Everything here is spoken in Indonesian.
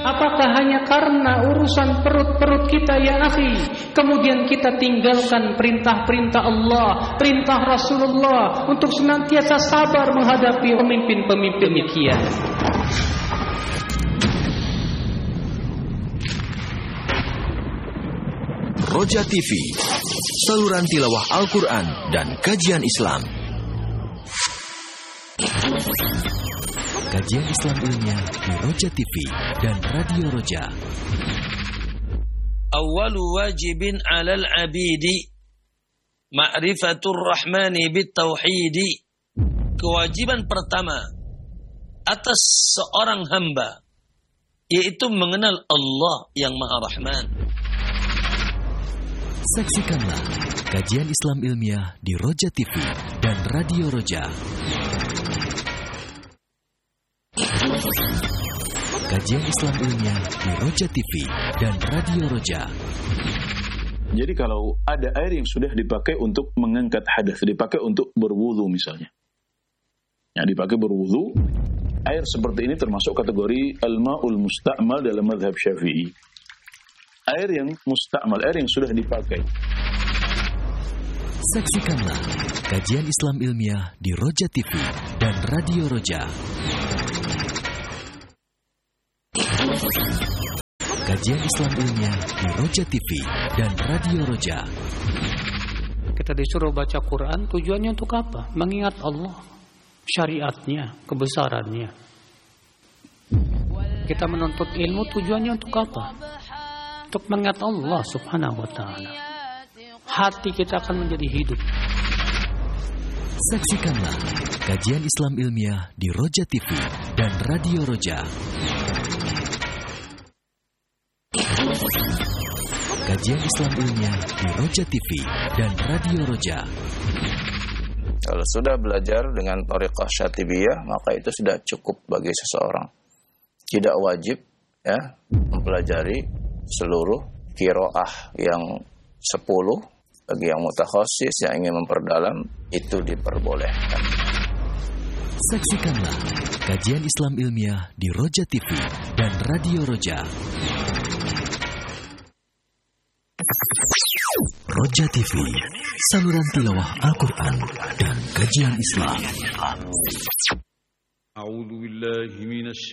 Apakah hanya karena urusan perut-perut kita ya akhi, kemudian kita tinggalkan perintah-perintah Allah, perintah Rasulullah untuk senantiasa sabar menghadapi pemimpin-pemimpin demikian? Roja TV, saluran tilawah Al-Quran dan kajian Islam. Kajian Islam ilmiah di Roja TV dan Radio Roja. Awwalu wajibin 'alal 'abidi ma'rifatur rahmani bitauhidi. Kewajiban pertama atas seorang hamba yaitu mengenal Allah yang Maha Rahman. Saksikanlah kajian Islam ilmiah di Roja TV dan Radio Roja. Kajian Islam ilmiah di Roja TV dan Radio Roja. Jadi kalau ada air yang sudah dipakai untuk mengangkat hadas, dipakai untuk berwudu misalnya, ya dipakai berwudu, air seperti ini termasuk kategori al-ma'ul musta'mal dalam mazhab Syafi'i. Air yang musta'mal, air yang sudah dipakai. Saksikanlah kajian Islam ilmiah di Roja TV dan Radio Roja. Kajian Islam ilmiah di Roja TV dan Radio Roja. Kita disuruh baca Quran, tujuannya untuk apa? Mengingat Allah, syariatnya, kebesarannya. Kita menuntut ilmu, tujuannya untuk apa? Untuk mengingat Allah subhanahu wa ta'ala. Hati kita akan menjadi hidup. Saksikanlah kajian Islam ilmiah di Roja TV dan Radio Roja. Kajian Islam ilmiah di Roja TV dan Radio Roja. Kalau sudah belajar dengan thariqah Syatibiyah, maka itu sudah cukup bagi seseorang. Tidak wajib ya mempelajari seluruh qiraah yang 10. Bagi yang mutakhasis yang ingin memperdalam, itu diperbolehkan. Saksikanlah kajian Islam ilmiah di Roja TV dan Radio Roja. Roja TV, saluran tilawah Al-Quran dan kajian Islam.